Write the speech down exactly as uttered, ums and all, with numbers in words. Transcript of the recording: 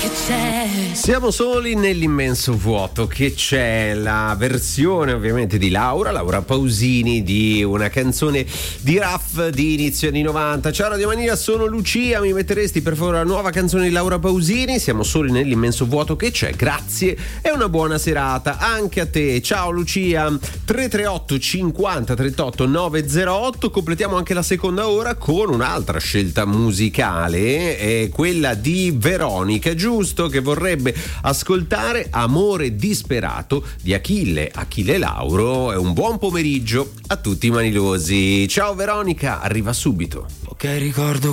Siamo soli nell'immenso vuoto che c'è, la versione ovviamente di Laura, Laura Pausini, di una canzone di Raff di inizio anni novanta. Ciao Radio Mania, sono Lucia, mi metteresti per favore la nuova canzone di Laura Pausini? Siamo soli nell'immenso vuoto che c'è, grazie e una buona serata anche a te. Ciao Lucia. Tre tre otto cinquanta trentotto novecentotto, completiamo anche la seconda ora con un'altra scelta musicale, è quella di Veronica, giusto, che vorrebbe ascoltare Amore disperato di Achille Achille Lauro. È un buon pomeriggio a tutti i manilosi. Ciao Veronica, arriva subito. Ok, ricordo